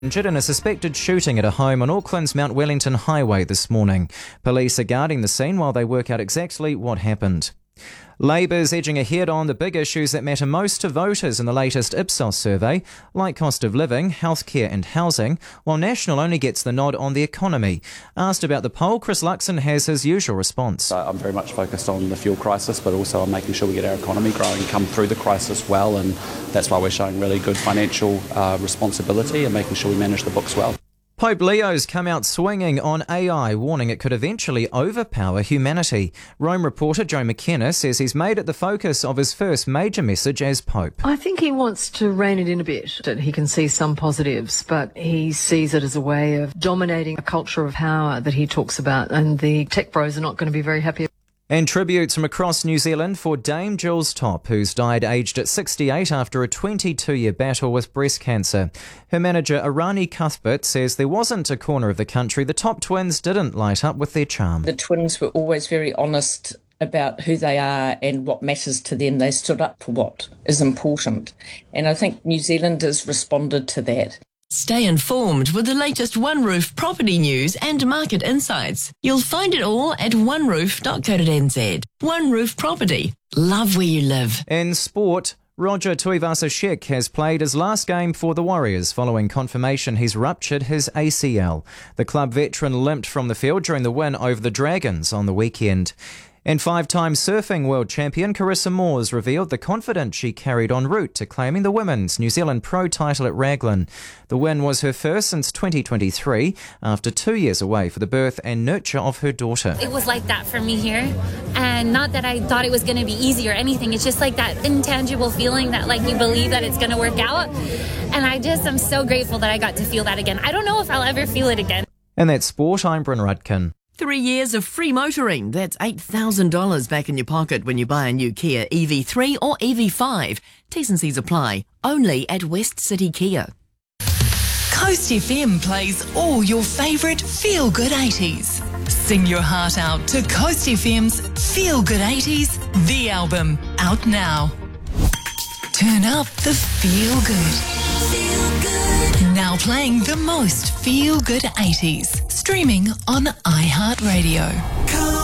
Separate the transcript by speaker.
Speaker 1: Injured in a suspected shooting at a home on Auckland's Mount Wellington Highway this morning. Police are guarding the scene while they work out exactly what happened. Labour's edging ahead on the big issues that matter most to voters in the latest Ipsos survey, like cost of living, healthcare and housing, while National only gets the nod on the economy. Asked about the poll, Chris Luxon has his usual response.
Speaker 2: I'm very much focused on the fuel crisis, but also on making sure we get our economy growing, come through the crisis well, and that's why we're showing really good financial responsibility and making sure we manage the books well.
Speaker 1: Pope Leo's come out swinging on AI, warning it could eventually overpower humanity. Rome reporter Joe McKenna says he's made it the focus of his first major message as Pope.
Speaker 3: I think he wants to rein it in a bit. He can see some positives, but he sees it as a way of dominating a culture of power that he talks about, and the tech bros are not going to be very happy.
Speaker 1: And tributes from across New Zealand for Dame Jules Topp, who's died aged at 68 after a 22-year battle with breast cancer. Her manager, Arani Cuthbert, says there wasn't a corner of the country the Topp twins didn't light up with their charm.
Speaker 4: The twins were always very honest about who they are and what matters to them. They stood up for what is important. And I think New Zealanders responded to that.
Speaker 5: Stay informed with the latest OneRoof property news and market insights. You'll find it all at oneroof.co.nz. OneRoof Property. Love where you live.
Speaker 1: In sport, Roger Tuivasa-Sheck has played his last game for the Warriors following confirmation he's ruptured his ACL. The club veteran limped from the field during the win over the Dragons on the weekend. And five-time surfing world champion Carissa Moores revealed the confidence she carried en route to claiming the Women's New Zealand Pro title at Raglan. The win was her first since 2023, after 2 years away for the birth and nurture of her daughter.
Speaker 6: It was like that for me here, and not that I thought it was going to be easy or anything. It's just like that intangible feeling that like you believe that it's going to work out, and I'm so grateful that I got to feel that again. I don't know if I'll ever feel it again.
Speaker 1: And that's sport. I'm Bryn Rudkin.
Speaker 5: 3 years of free motoring. That's $8,000 back in your pocket when you buy a new Kia EV3 or EV5. T's and C's apply. Only at West City Kia.
Speaker 7: Coast FM plays all your favourite feel-good 80s. Sing your heart out to Coast FM's Feel Good 80s, the album, out now. Turn up the feel good. Feel good. Now playing the most feel good 80s. Streaming on iHeartRadio.